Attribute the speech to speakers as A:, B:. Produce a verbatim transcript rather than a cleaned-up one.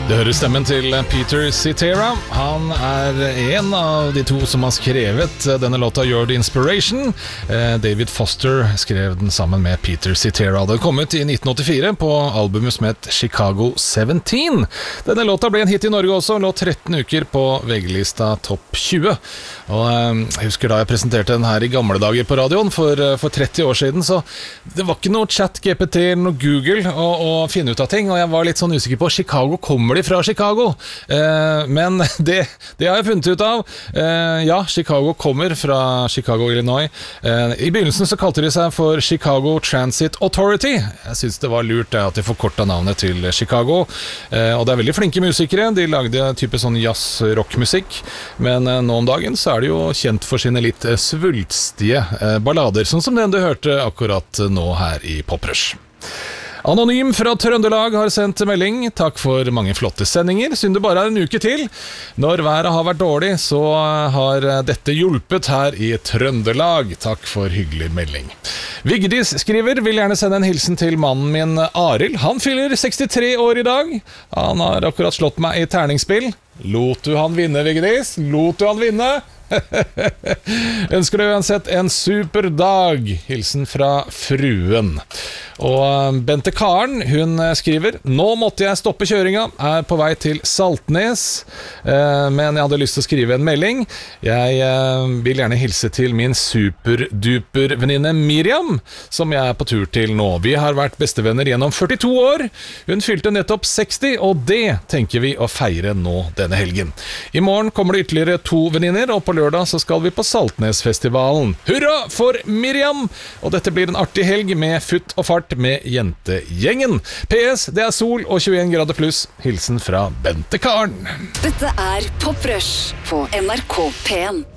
A: Det hører stemmen til Peter Cetera. Han er en av de to som har skrevet denne låta You're the Inspiration. David Foster skrev den sammen med Peter Cetera. Den kom ut i nitten åttifire på albumet som het Chicago sytten. Denne låta ble en hit i Norge også, lå tretten uker på V G-lista topp tjue. Og jeg husker da jeg presenterte den her i gamle dager på radioen for, for tretti år siden, så det var ikke noe chat G P T eller noe Google å, å finne ut av ting, og jeg var litt sånn usikker på Chicago, kommer de fra Chicago? Eh, men det, det har jeg funnet ut av. Eh, ja, Chicago kommer fra Chicago, Illinois. Eh, I begynnelsen så kalte de seg for Chicago Transit Authority. Jeg synes det var lurt det, at de forkortet navnet til Chicago. Eh, og det er veldig flinke musikere. De lagde type sånn jazz-rock-musikk. Men eh, nå om dagen så er de jo kjent for sine litt eh, svulstige eh, ballader, sånn som den du hørte akkurat nå her i Poprush. Anonym fra Trøndelag har sendt melding. Takk for mange flotte sendinger. Synd det bare er en uke til. Når været har vært dårlig, så har dette hjulpet her i Trøndelag. Takk for hyggelig melding. Vigdis skriver, vil gjerne sende en hilsen til mannen min Arild. Han fyller sekstitre år i dag. Han har akkurat slått meg i terningspill. Lot du han vinne, Vigdis? Lot du han vinne? Ønsker du uansett en super dag. Hilsen fra fruen. Og Bente Karen, hun skriver, nå måtte jeg stoppe kjøringa, er på vei til Saltnes, men jeg hadde lyst til å skrive en melding. Jeg vil gjerne hilse til min superduper venninne Miriam, som jeg er på tur til nå. Vi har vært bestevenner gjennom førtito år. Hun fylte nettopp seksti, og det tenker vi å feire nå denne helgen. I morgen kommer det ytterligere to venninner, og på lørdag så skal vi på Saltnesfestivalen. Hurra for Miriam! Og dette blir en artig helg med futt og fart med jentegjengen. P S, det er sol og tjueen grader pluss. Hilsen fra Bente Karen.
B: Dette er Poprush på N R K P en.